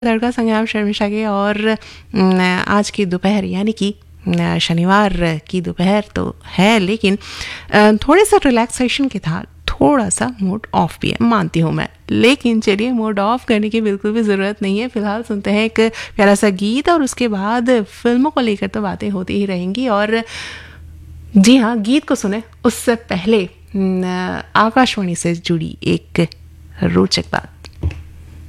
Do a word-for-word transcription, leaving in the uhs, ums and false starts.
तड़का संग आप शर्मिष्ठा के और न, आज की दोपहर यानी कि न, शनिवार की दोपहर तो है, लेकिन अ, थोड़े सा रिलैक्सेशन के था, थोड़ा सा मूड ऑफ भी है, मानती हूँ मैं। लेकिन चलिए, मूड ऑफ करने की बिल्कुल भी ज़रूरत नहीं है। फिलहाल सुनते हैं एक प्यारा सा गीत और उसके बाद फिल्मों को लेकर तो बातें होती ही रहेंगी। और जी हाँ, गीत को सुने उससे पहले न, आकाशवाणी से जुड़ी एक रोचक बात।